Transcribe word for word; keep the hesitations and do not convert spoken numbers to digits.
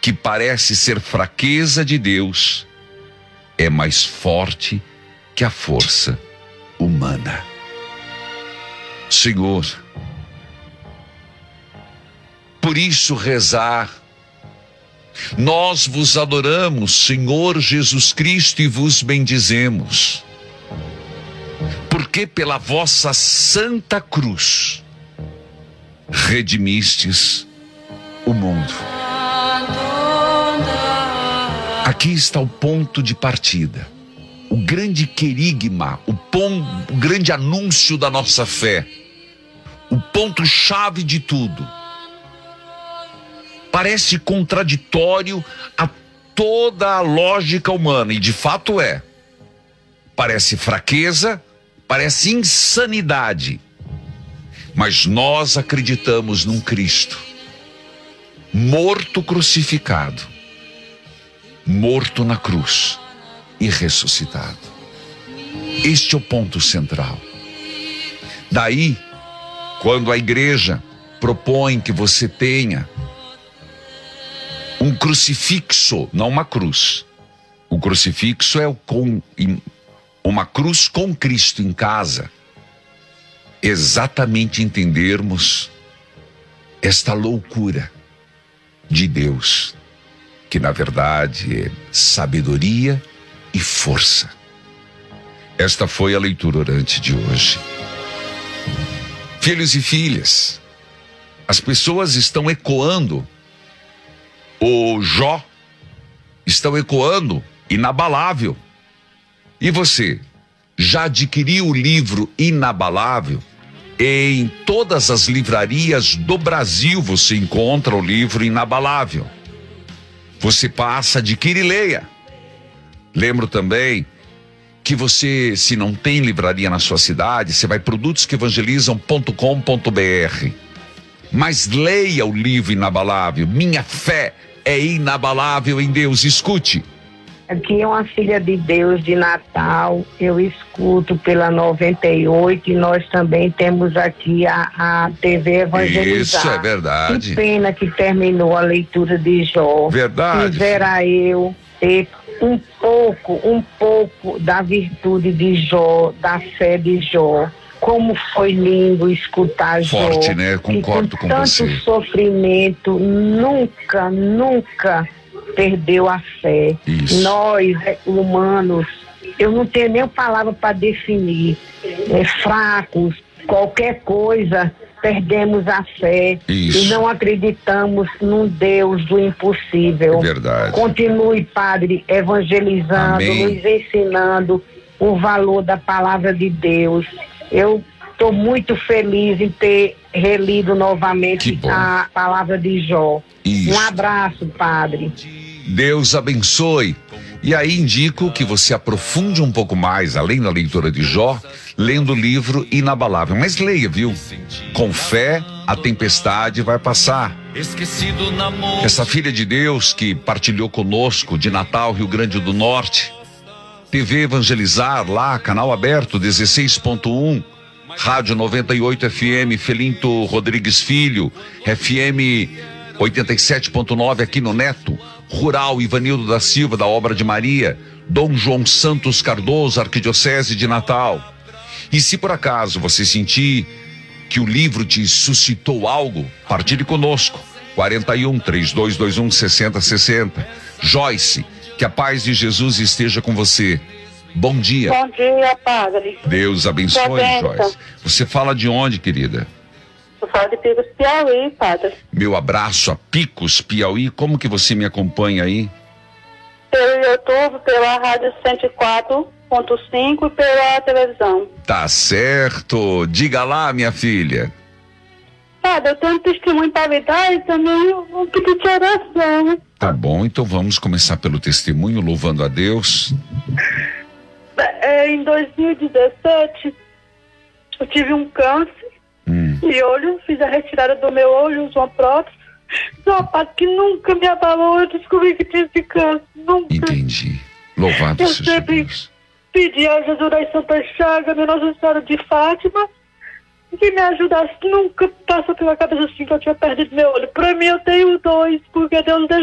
que parece ser fraqueza de Deus, é mais forte que a força humana. Senhor, por isso rezar, nós vos adoramos, Senhor Jesus Cristo, e vos bendizemos, porque pela vossa santa cruz redimistes o mundo. Aqui está o ponto de partida, o grande querigma, o, pom, o grande anúncio da nossa fé, o ponto-chave de tudo. Parece contraditório a toda a lógica humana, e de fato é. Parece fraqueza, parece insanidade. Mas nós acreditamos num Cristo morto crucificado, morto na cruz e ressuscitado. Este é o ponto central. Daí, quando a igreja propõe que você tenha um crucifixo, não uma cruz. O crucifixo é o com, uma cruz com Cristo em casa. Exatamente entendermos esta loucura de Deus, que na verdade é sabedoria e força. Esta foi a leitura orante de hoje. Filhos e filhas, as pessoas estão ecoando o Jó, estão ecoando Inabalável. E você, já adquiriu o livro Inabalável? Em todas as livrarias do Brasil você encontra o livro Inabalável. Você passa, adquire e leia. Lembro também que você, se não tem livraria na sua cidade, você vai produtos que evangelizam ponto com ponto br. Mas leia o livro Inabalável. Minha fé é inabalável em Deus. Escute. Aqui é uma filha de Deus de Natal, eu escuto pela noventa e oito, e nós também temos aqui a, a T V Evangelizar. Isso é verdade. Que pena que terminou a leitura de Jó. Verdade. Quisera eu ter um pouco, um pouco da virtude de Jó, da fé de Jó. Como foi lindo escutar Jó. Forte, né? Concordo com, com você. Tanto sofrimento, nunca, nunca perdeu a fé. Isso. Nós, humanos, eu não tenho nem palavra para definir, é, fracos, qualquer coisa, perdemos a fé. Isso. E não acreditamos num Deus do impossível. É verdade. Continue, Padre, evangelizando, Amém. nos ensinando o valor da palavra de Deus. Eu estou muito feliz em ter relido novamente a palavra de Jó. Isso. Um abraço, Padre. Deus abençoe. E aí indico que você aprofunde um pouco mais, além da leitura de Jó, lendo o livro Inabalável. Mas leia, viu? Com fé, a tempestade vai passar. Essa filha de Deus que partilhou conosco de Natal, Rio Grande do Norte, T V Evangelizar, lá, canal aberto, dezesseis ponto um, Rádio noventa e oito F M, Felinto Rodrigues Filho, F M oitenta e sete ponto nove aqui no Neto, Rural Ivanildo da Silva, da Obra de Maria, Dom João Santos Cardoso, Arquidiocese de Natal. E se por acaso você sentir que o livro te suscitou algo, partilhe conosco, quarenta e um, três dois dois um, sessenta sessenta. Joyce, que a paz de Jesus esteja com você. Bom dia. Bom dia, Padre. Deus abençoe, Joyce. Você fala de onde, querida? Eu falo de Picos, Piauí, Padre. Meu abraço a Picos, Piauí. Como que você me acompanha aí? Pelo YouTube, pela Rádio cento e quatro ponto cinco e pela televisão. Tá certo. Diga lá, minha filha. Padre, eu tenho um testemunho para me dar e também um pedido de oração. Tá bom, então vamos começar pelo testemunho, louvando a Deus. É, em dois mil e dezessete, eu tive um câncer hum. de olho, fiz a retirada do meu olho, usou uma prótese. Não, Padre, que nunca me abalou, eu descobri que tinha esse câncer, nunca. Entendi. Louvado eu seja sempre Deus. Pedi a Jesus das Santa Chaga, minha Nossa Senhora de Fátima, que me ajudasse. Nunca passou pela cabeça assim que eu tinha perdido meu olho. Pra mim eu tenho dois, porque Deus deixou